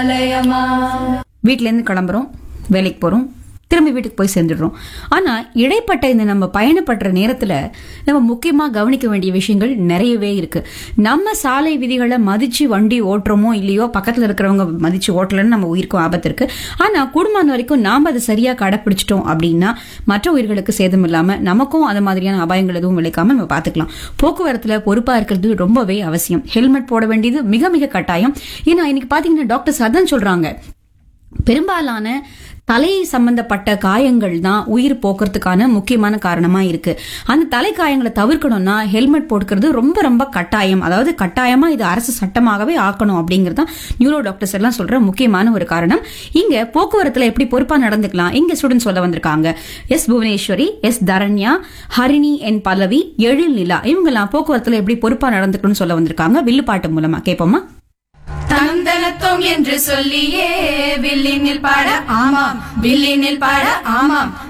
வீட்ல இருந்து கிளம்புறோம், வேலைக்கு போறோம், திரும்பி வீட்டுக்கு போய் சேர்ந்துடுறோம். ஆனா இடைப்பட்ட இந்த நம்ம பயணப்படுற நேரத்துல நம்ம முக்கியமா கவனிக்க வேண்டிய விஷயங்கள் நிறையவே இருக்கு. நம்ம சாலை விதிகளை மதிச்சு வண்டி ஓட்டுறோமோ இல்லையோ, பக்கத்துல இருக்கிறவங்க மதிச்சு ஓட்டலன்னு நம்ம உயிருக்கும் ஆபத்து இருக்கு. ஆனா குடும்பம் வரைக்கும் நாம அதை சரியா கடைபிடிச்சிட்டோம் அப்படின்னா மற்ற உயிர்களுக்கு சேதம் இல்லாம நமக்கும் அது மாதிரியான அபாயங்கள் எதுவும் விளைக்காம நம்ம பாத்துக்கலாம். போக்குவரத்துல பொறுப்பா இருக்கிறது ரொம்பவே அவசியம். ஹெல்மெட் போட வேண்டியது மிக மிக கட்டாயம். ஏன்னா இன்னைக்கு பாத்தீங்கன்னா டாக்டர்ஸ் அதான் சொல்றாங்க, பெரும்பாலான தலை சம்பந்தப்பட்ட காயங்கள் தான் உயிர் போக்குறதுக்கான முக்கியமான காரணமா இருக்கு. அந்த தலை காயங்களை தவிர்க்கணும்னா ஹெல்மெட் போட்டுக்கிறது ரொம்ப ரொம்ப கட்டாயம். அதாவது கட்டாயமா இது அரசு சட்டமாகவே ஆக்கணும் அப்படிங்கறது நியூரோ டாக்டர்ஸ் எல்லாம் சொல்ற முக்கியமான ஒரு காரணம். இங்க போக்குவரத்துல எப்படி பொறுப்பா நடந்துக்கலாம் இங்க ஸ்டூடெண்ட்ஸ் சொல்ல வந்திருக்காங்க. எஸ் புவனேஸ்வரி, எஸ் தரண்யா, ஹரிணி, என் பல்லவி, எழில் நிலா, இவங்க எல்லாம் போக்குவரத்துல எப்படி பொறுப்பா நடந்துக்கணும்னு சொல்ல வந்திருக்காங்க வில்லுப்பாட்டு மூலமா. கேட்போமா? தந்தனத்தோம் என்று சொல்லியே வில்லினில் பாட ஆமாம், வில்லினில் பாட ஆமாம்,